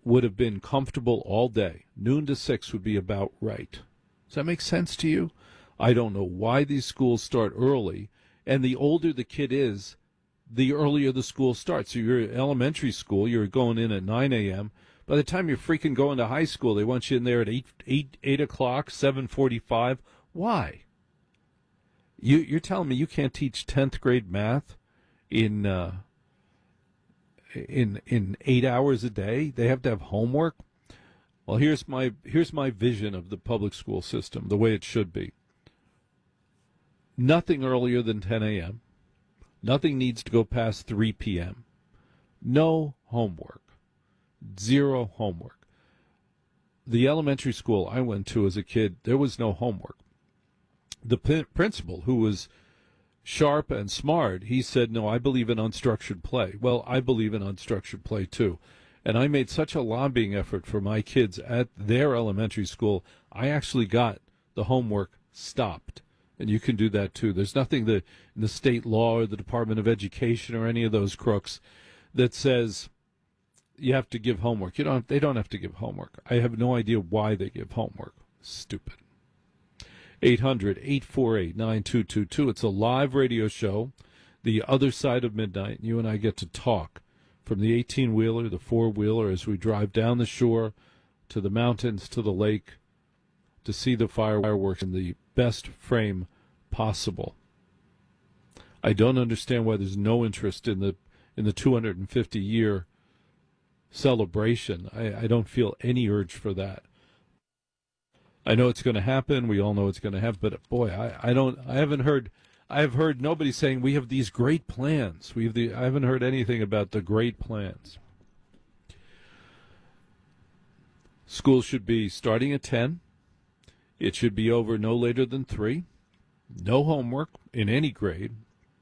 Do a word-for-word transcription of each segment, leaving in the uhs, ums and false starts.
would have been comfortable all day. Noon to six would be about right. Does that make sense to you? I don't know why these schools start early, and the older the kid is, the earlier the school starts. So you're elementary school, you're going in at nine a.m. By the time you're freaking going to high school, they want you in there at eight, eight, eight o'clock, seven forty-five. Why? You, you're telling me you can't teach tenth grade math in uh, in in eight hours a day? They have to have homework? Well, here's my here's my vision of the public school system, the way it should be. Nothing earlier than ten a.m. Nothing needs to go past three p.m. No homework. Zero homework. The elementary school I went to as a kid, there was no homework. The p- principal, who was sharp and smart, he said, no, I believe in unstructured play. Well, I believe in unstructured play, too. And I made such a lobbying effort for my kids at their elementary school, I actually got the homework stopped. And you can do that, too. There's nothing that in the state law or the Department of Education or any of those crooks that says you have to give homework. You don't. They don't have to give homework. I have no idea why they give homework. Stupid. eight hundred, eight four eight, nine two two two. It's a live radio show, The Other Side of Midnight. You and I get to talk from the eighteen-wheeler, the four-wheeler, as we drive down the shore to the mountains, to the lake, to see the fireworks in the best frame possible. I don't understand why there's no interest in the in the two hundred fifty year celebration. I, I don't feel any urge for that. I know it's going to happen. We all know it's going to happen. But boy, I, I don't. I haven't heard. I have heard nobody saying we have these great plans. We have the. I haven't heard anything about the great plans. School should be starting at ten. It should be over no later than three. No homework in any grade.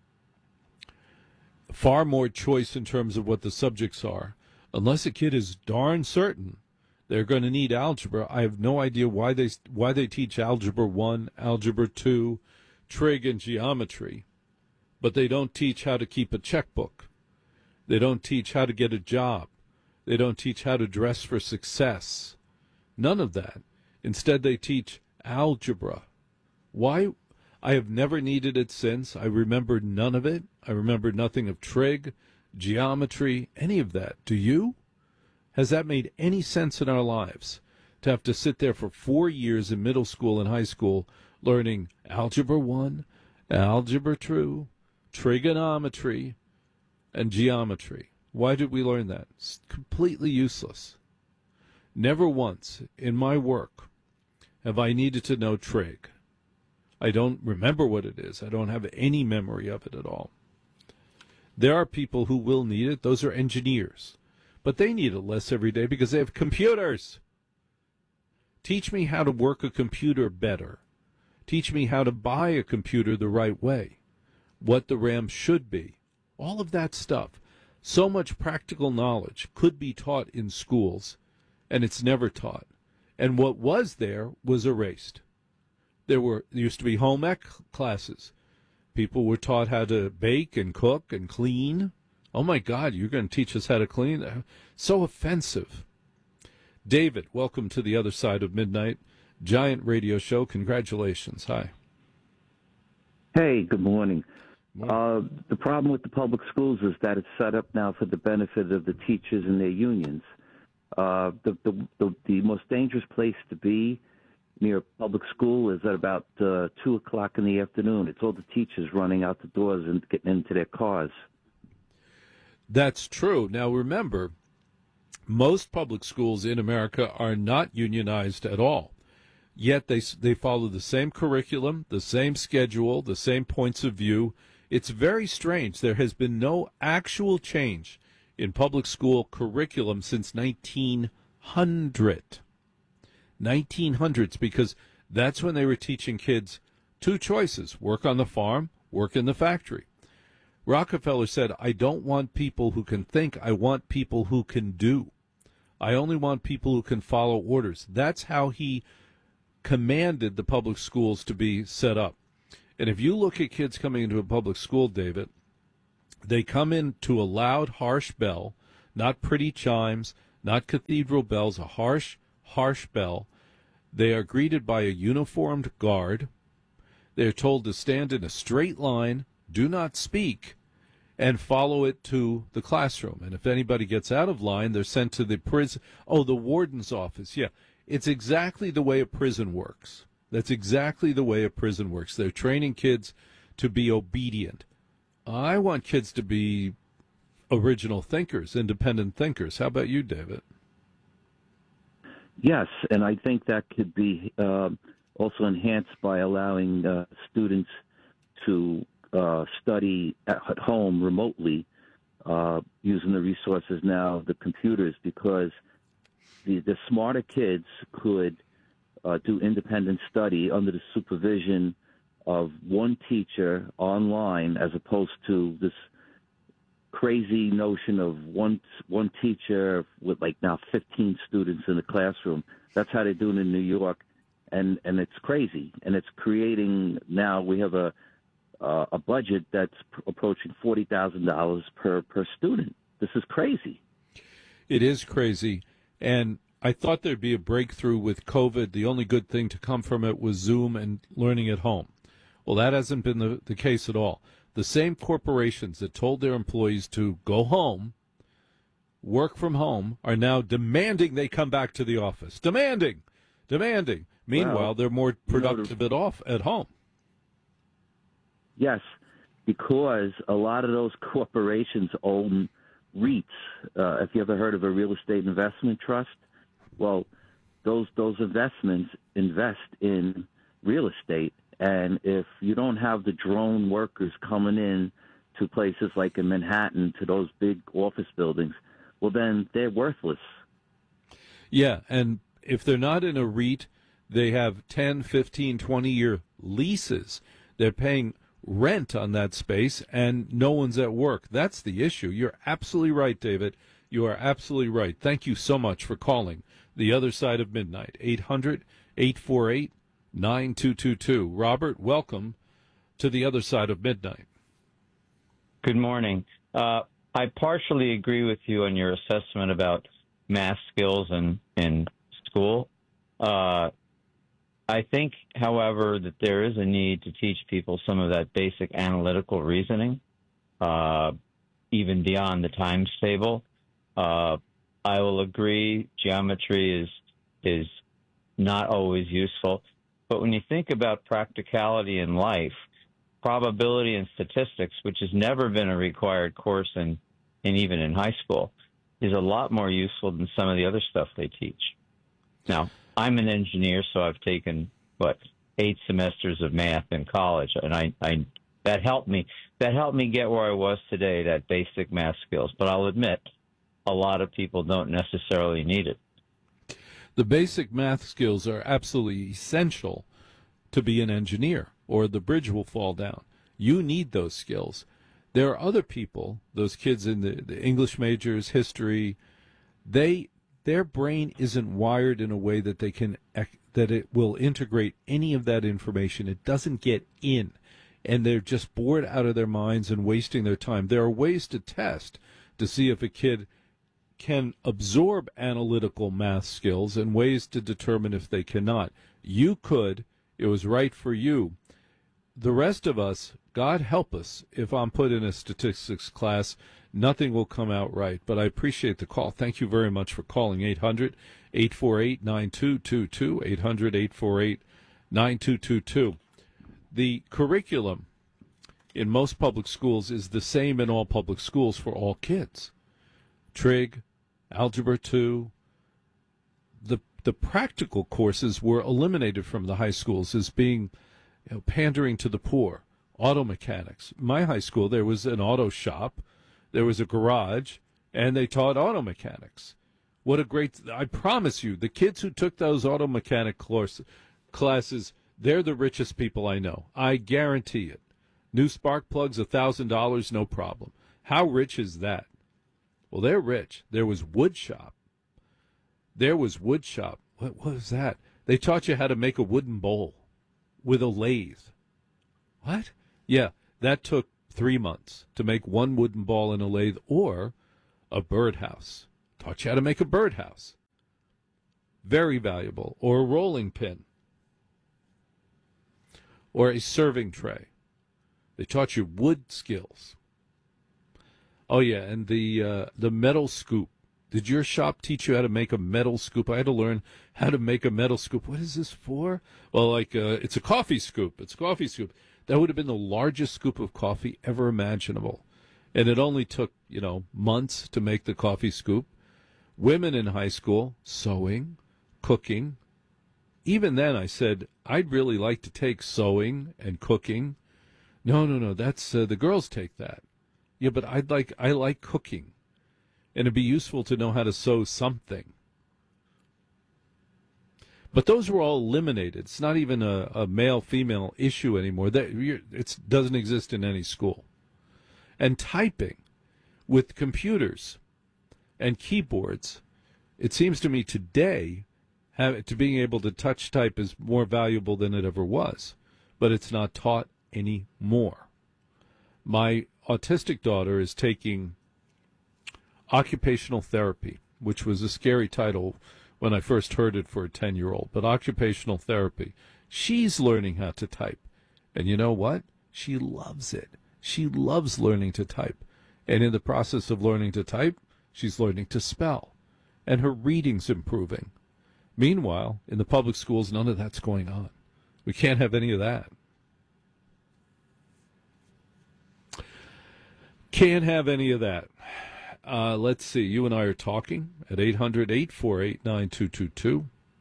Far more choice in terms of what the subjects are. Unless a kid is darn certain they're going to need algebra, I have no idea why they why they teach algebra one, algebra two, trig, and geometry, but they don't teach how to keep a checkbook. They don't teach how to get a job. They don't teach how to dress for success. None of that. Instead, they teach algebra. Why? I have never needed it since. I remember none of it. I remember nothing of trig, geometry, any of that. Do you? Has that made any sense in our lives? To have to sit there for four years in middle school and high school learning algebra one, algebra two, trigonometry, and geometry. Why did we learn that? It's completely useless. Never once in my work have I needed to know trig. I don't remember what it is. I don't have any memory of it at all. There are people who will need it. Those are engineers. But they need it less every day because they have computers. Teach me how to work a computer better. Teach me how to buy a computer the right way. What the RAM should be. All of that stuff. So much practical knowledge could be taught in schools, and it's never taught. And what was there was erased. There were there used to be home ec classes. People were taught how to bake and cook and clean. Oh, my God, you're going to teach us how to clean? So offensive. David, welcome to the Other Side of Midnight. Giant radio show. Congratulations. Hi. Hey, good morning. morning. Uh, the problem with the public schools is that it's set up now for the benefit of the teachers and their unions. Uh, the, the, the, the most dangerous place to be near a public school is at about uh, two o'clock in the afternoon. It's all the teachers running out the doors and getting into their cars. That's true. Now, remember, most public schools in America are not unionized at all. Yet they they follow the same curriculum, the same schedule, the same points of view. It's very strange. There has been no actual change in public school curriculum since nineteen hundred. nineteen hundreds, because that's when they were teaching kids two choices: work on the farm, work in the factory. Rockefeller said, I don't want people who can think, I want people who can do. I only want people who can follow orders. That's how he commanded the public schools to be set up. And if you look at kids coming into a public school, David, they come in to a loud, harsh bell, not pretty chimes, not cathedral bells, a harsh, harsh bell. They are greeted by a uniformed guard. They are told to stand in a straight line, do not speak, and follow it to the classroom. And if anybody gets out of line, they're sent to the prison. Oh, the warden's office. Yeah, it's exactly the way a prison works. That's exactly the way a prison works. They're training kids to be obedient. I want kids to be original thinkers, independent thinkers. How about you, David? Yes, and I think that could be uh, also enhanced by allowing uh, students to uh, study at home remotely uh, using the resources now, the computers, because the, the smarter kids could uh, do independent study under the supervision of one teacher online, as opposed to this crazy notion of one one teacher with like now fifteen students in the classroom. That's how they do it in New York, and and it's crazy, and it's creating now we have a uh, a budget that's approaching forty thousand dollars per per student. This is crazy. It is crazy, and I thought there'd be a breakthrough with COVID. The only good thing to come from it was Zoom and learning at home. Well, that hasn't been the, the case at all. The same corporations that told their employees to go home, work from home, are now demanding they come back to the office. Demanding, demanding. Meanwhile, well, they're more productive you know, at off at home. Yes, because a lot of those corporations own REITs. Uh, if you ever heard of a real estate investment trust, well, those those investments invest in real estate. And if you don't have the drone workers coming in to places like in Manhattan, to those big office buildings, well, then they're worthless. Yeah, and if they're not in a REIT, they have ten, fifteen, twenty-year leases. They're paying rent on that space, and no one's at work. That's the issue. You're absolutely right, David. You are absolutely right. Thank you so much for calling The Other Side of Midnight. eight hundred, eight four eight, nine two two two. Robert, welcome to The Other Side of Midnight. Good morning. Uh, I partially agree with you on your assessment about math skills in, in school. Uh, I think, however, that there is a need to teach people some of that basic analytical reasoning, uh, even beyond the times table. Uh, I will agree geometry is is not always useful. But when you think about practicality in life, probability and statistics, which has never been a required course in, in even in high school, is a lot more useful than some of the other stuff they teach. Now, I'm an engineer, so I've taken, what, eight semesters of math in college, and I, I that helped me. That helped me get where I was today, that basic math skills. But I'll admit, a lot of people don't necessarily need it. The basic math skills are absolutely essential to be an engineer, or the bridge will fall down. You need those skills. There are other people, those kids in the, the English majors, history, they their brain isn't wired in a way that they can that it will integrate any of that information. It doesn't get in, and they're just bored out of their minds and wasting their time. There are ways to test to see if a kid can absorb analytical math skills and ways to determine if they cannot. You could. It was right for you. The rest of us, God help us, if I'm put in a statistics class, nothing will come out right. But I appreciate the call. Thank you very much for calling. eight hundred, eight four eight, nine two two two, eight hundred, eight four eight, nine two two two. The curriculum in most public schools is the same in all public schools for all kids. Trig, Algebra two. The the practical courses were eliminated from the high schools as being, you know, pandering to the poor. Auto mechanics. My high school, there was an auto shop, there was a garage, and they taught auto mechanics. What a great, I promise you, the kids who took those auto mechanic course, classes, they're the richest people I know. I guarantee it. New spark plugs, one thousand dollars, no problem. How rich is that? Well, they're rich. There was wood shop. There was wood shop. What, what was that? They taught you how to make a wooden bowl with a lathe. What? Yeah, that took three months to make one wooden ball in a lathe, or a birdhouse. taught you how to make a birdhouse. Very valuable. Or a rolling pin. Or a serving tray. They taught you wood skills. Oh, yeah, and the uh, the metal scoop. Did your shop teach you how to make a metal scoop? I had to learn how to make a metal scoop. What is this for? Well, like, uh, it's a coffee scoop. It's a coffee scoop. That would have been the largest scoop of coffee ever imaginable. And it only took, you know, months to make the coffee scoop. Women in high school, sewing, cooking. Even then, I said, I'd really like to take sewing and cooking. No, no, no, that's, uh, the girls take that. Yeah, but I'd like, I like cooking. And it'd be useful to know how to sew something. But those were all eliminated. It's not even a, a male-female issue anymore. It doesn't exist in any school. And typing with computers and keyboards, it seems to me today, have, to being able to touch type is more valuable than it ever was. But it's not taught anymore. My autistic daughter is taking occupational therapy, which was a scary title when I first heard it for a ten-year-old, but occupational therapy. She's learning how to type. And you know what? She loves it. She loves learning to type. And in the process of learning to type, she's learning to spell. And her reading's improving. Meanwhile, in the public schools, none of that's going on. We can't have any of that. Can't have any of that. Uh, let's see. You and I are talking at eight hundred, eight four eight, nine two two two.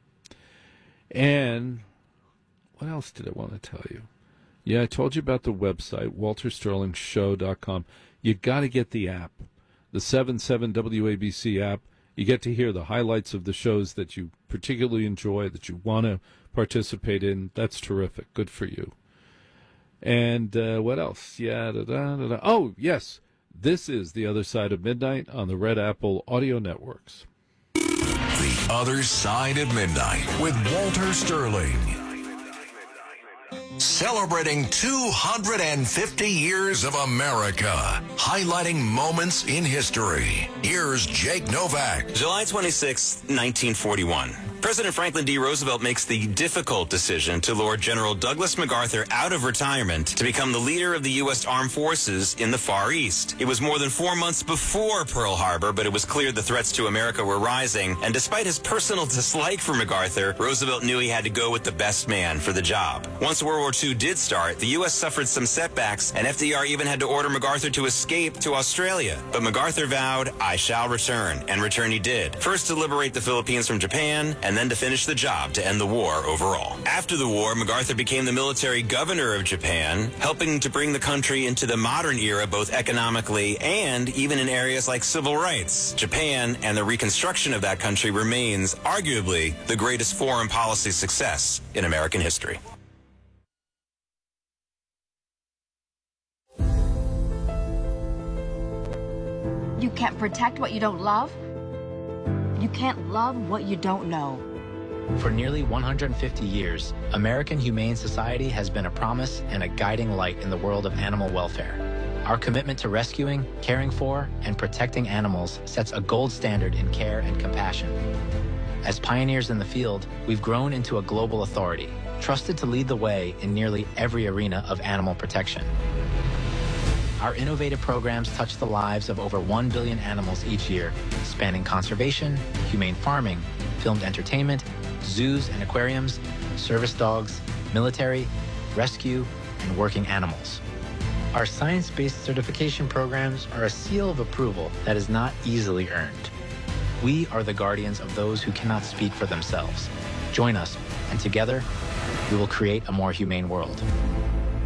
And what else did I want to tell you? Yeah, I told you about the website, walter sterling show dot com. You got to get the app, the seven seven W A B C app. You get to hear the highlights of the shows that you particularly enjoy, that you want to participate in. That's terrific. Good for you. And uh, what else? Yeah. Da, da, da, da. Oh, yes. This is The Other Side of Midnight on the Red Apple Audio Networks. The Other Side of Midnight with Walter Sterling. Celebrating two hundred fifty years of America, highlighting moments in history. Here's Jake Novak. July twenty-sixth, nineteen forty-one. President Franklin D. Roosevelt makes the difficult decision to lure General Douglas MacArthur out of retirement to become the leader of the U S Armed Forces in the Far East. It was more than four months before Pearl Harbor, but it was clear the threats to America were rising, and despite his personal dislike for MacArthur, Roosevelt knew he had to go with the best man for the job. Once World War Two did start, the U S suffered some setbacks, and F D R even had to order MacArthur to escape to Australia. But MacArthur vowed, I shall return, and return he did. First to liberate the Philippines from Japan, and then to finish the job to end the war overall. After the war, MacArthur became the military governor of Japan, helping to bring the country into the modern era both economically and even in areas like civil rights. Japan and the reconstruction of that country remains arguably the greatest foreign policy success in American history. You can't protect what you don't love. You can't love what you don't know. For nearly one hundred fifty years, American Humane Society has been a promise and a guiding light in the world of animal welfare. Our commitment to rescuing, caring for, and protecting animals sets a gold standard in care and compassion. As pioneers in the field, we've grown into a global authority, trusted to lead the way in nearly every arena of animal protection. Our innovative programs touch the lives of over one billion animals each year, spanning conservation, humane farming, filmed entertainment, zoos and aquariums, service dogs, military, rescue, and working animals. Our science-based certification programs are a seal of approval that is not easily earned. We are the guardians of those who cannot speak for themselves. Join us, and together, we will create a more humane world.